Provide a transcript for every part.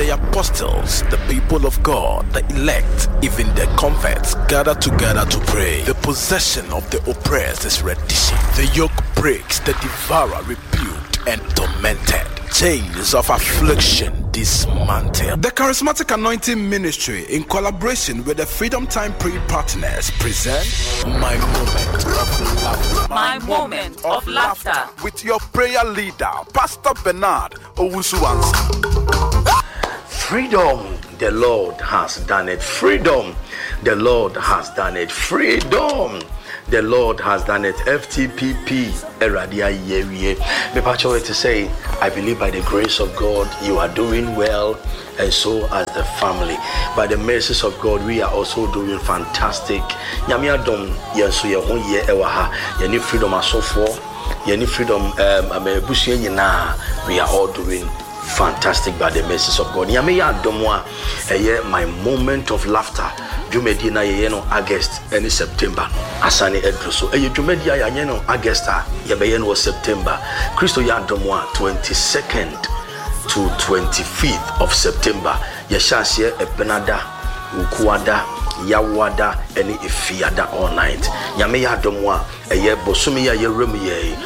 the apostles, the people of God, the elect, even the converts gather together to pray. The possession of the oppressed is reddition. The yoke breaks, the devourer rebuked and tormented. Chains of affliction dismantled. The Charismatic Anointing Ministry, in collaboration with the Freedom Time Prayer Partners, present My Moment of Laughter. My Moment of Laughter. With your prayer leader, Pastor Bernard Owusu-Ansah. Freedom, the Lord has done it. Freedom, the Lord has done it. Freedom, the Lord has done it. FTPP, Eradia Yerie. Me pacho to say, I believe by the grace of God, you are doing well, and so as the family. By the mercies of God, we are also doing fantastic. Nyame adom yenso ye ho ye ewa ha. Ye ni freedom asofo, ye ni freedom amebusu nyina. We are all doing fantastic by the mercies of God. Nyame ya adomwa eye my moment of laughter. Jumedi na ye no August and September. Asane edruso. Eye jumedi ya ye no August ye be no September. Christo ya adomwa 22nd to 25th of September. Ye shasye ebenada, ukuada, yawada, eni ifiada all night. Nyame ya adomwa eye bosumi ya ye remu ye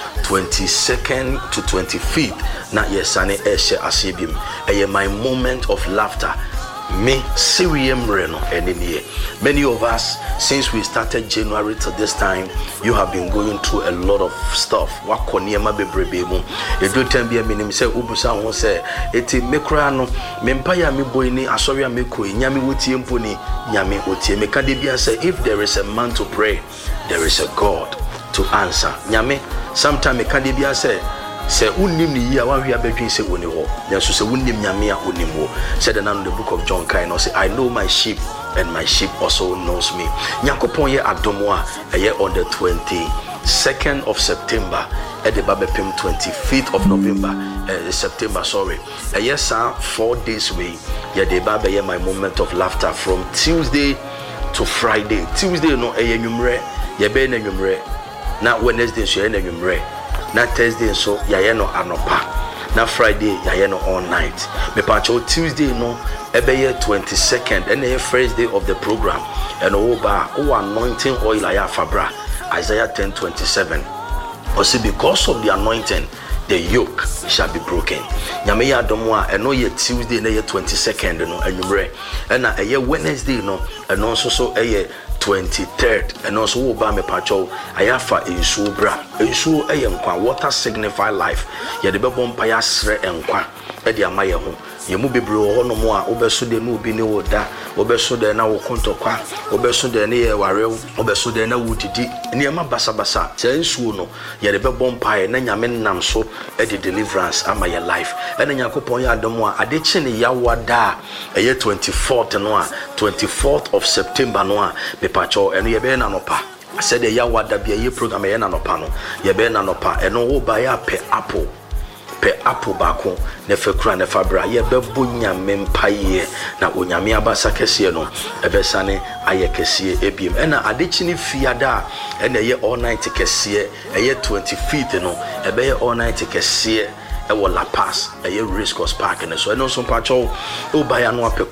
22nd to 25th. Na yesane eshe asibim. Eye my moment of laughter. Me Sirium Reno enemy. Many of us, since we started January to this time, you have been going through a lot of stuff. Wakoniema bebrebemu. Edu tembia minim say ubusa won say eti mekra no mempaya me boy ni asoria meko nyame wotie mponi nyame wotie meka de bia say if there is a man to pray, there is a God to answer. Nyame sometime meka de bia say unim ni ya wan hia bedwin se woni ho nso se unim nyame a unim ho said the book of John kind say I know my sheep and my sheep also knows me. Nyakopon ye adomo a eye on the 22nd of September at the Babepim 25th of November September sorry eye sa 4 days way ye the baba ye my moment of laughter from Tuesday to Friday. Tuesday no eye nwumre ye be na nwumre na Wednesday so ye na nwumre na Thursday so yaye no anopa na Friday yaye no all night me pacho Tuesday no ebeye 22nd and the first day of the program and oba anointing oil aya fabra Isaiah 10:27 or see because of the anointing the yoke shall be broken. Nyame ya adomo a eno ye Tuesday na ye 22nd no anwumre and na eye Wednesday no eno so eye 23rd and also oba me pacho ayafa ensuo bra ensuo eyenkwa water signify life ye de bebo mpa ya sre enkwa e de amaye ho ye mu bebre ho no mo a obeso de no obi ne woda obeso de na wo kontokwa obeso de ne ye warew obeso de na wudidi ne ma basa basa se ensuo no ye de bebo mpa ye na nyame nam so e de deliverance amaye life e na yakopon ya adomo a ade chi ne yawada eye 24th no a 24th of September no a pacho eno ye be na nopa said the yawada bia ye program ye na nopa no ye be na nopa eno wo ba ya pe apple bako ne fekura ne fabra ye be bonya mempaye na onyame abasa kese no ebesane aye kese ebiem ena adechini fiada ena ye all night kese eye 25th no ebe ye all night kese ewo La Paz eye Race Course Park ne so eno so pacho wo ba ya no ape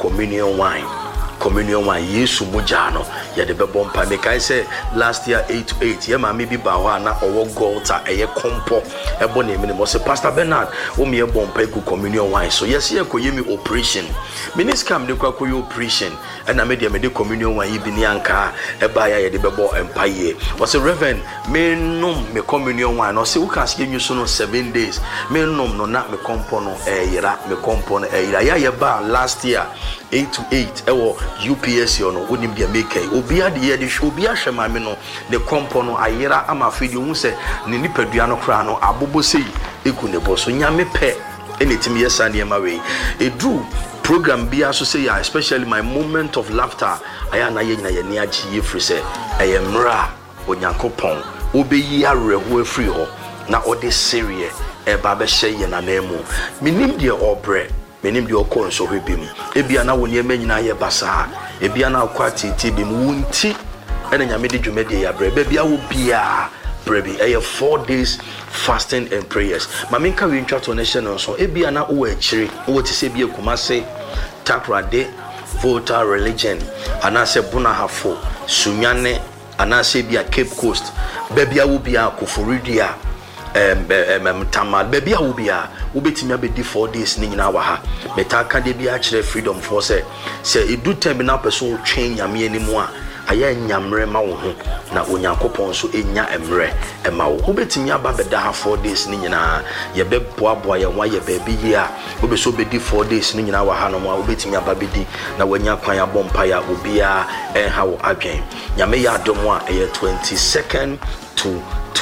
communion wine yesu mujano ya de bebo mpa me kai say last year 8 to 8 ye ma me bi ba ho na owo golta eye kompo ebo na emi mo say Pastor Bernard o me ebo mpa ku communion wine so yes ye ko yemi operation miniscam de kwa koyo operation na me de communion wine bi ni anka e ba ya ye de bebo mpa ye was a reverend me nom me communion wine no say we can see you so no 7 days me nom no na me kompo no yira me kompo no yira ya ye ba last year 8 to 8 ewo UPS no wonim bia make obi ade ye de obi ahwe mame no the kompo no ayera ama fidi hu se ne nipadua no kra no abobo sei eku ne bo so nyame pe anytime yesa ne ma we edu program bia so say especially my moment of laughter aya na ye nyina ye ne agi ye free se ayemra onyankopon obeyi areho afri ho na ode serie e ba be hye ye na nemu minim de obre menim de okon so hwebim ebia na woni emanyina ye basa ebia na akwati ti bim wunti ene nyame de dwumade ya bre bia wo bia brebi. 4 days fasting and prayers. Maminka we intro to nation so ebia na wo achiri wo ti se bia Kumase Takrade Volta Religion anase Bunahafo Sunyane anase bia Cape Coast bebia wo bia Koforidua Tamal bebia wo bia wo betimi abedi 4 days ni nyina wa ha metaka de bia kire freedom for say edu time na person twen nyame animu a aya nyamre ma wo ho na onyankopon so enya emre ema wo betimi aba beda ha 4 days ni nyina ye beboaboa ye wa ye baby yi a wo be so bedi 4 days ni nyina wa ha no wo betimi aba bedi na wanya kwan abompa ya obia enha wo adwen nyame ya adomo a 22nd to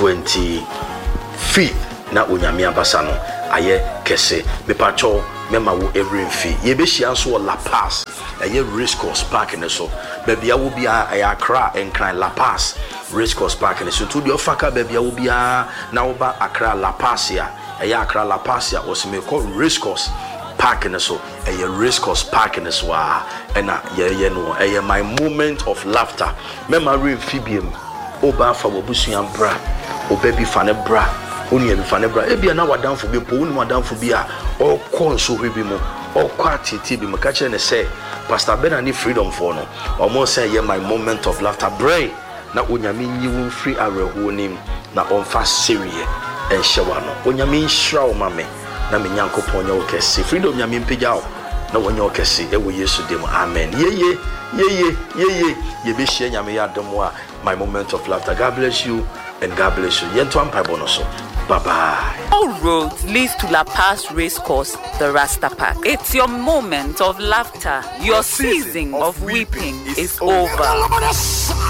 25th na onyame abasa no aye kese bepacho mema wo every fee ye be hia so La Paz aye Race Course Park ne so bebia wo bia aye Accra enkran La Paz Race Course Park ne so to the ofaka bebia wo bia na wo ba Accra La Paz ya aye Accra La Paz ya osime ko Race Course Park ne so aye Race Course Park ne so a na ye no aye my moment of laughter mema refibiem oba fa wo busuan bra obabi fa ne bra oni em fa ne bra ebia na wadanfo bi po oni wadanfo bi a o konso hwebi mu o kwatiti bi maka kire ne say Pastor Benani freedom for no almost say yeah my moment of laughter bray na onyame nyi wo free areho nim na onfa serie en hyewa no onyame nhira o mame na me nyankopon nya okese freedom nyame mpegya o na wonya okese e wo Yesu dem amen ye be hye nyame ya demo a my moment of laughter. God bless you and God bless you. Yento ampa bonoso. Bye-bye. All roads leads to La Paz Race Course, the Rasta Park. It's your moment of laughter. Your season of weeping is over.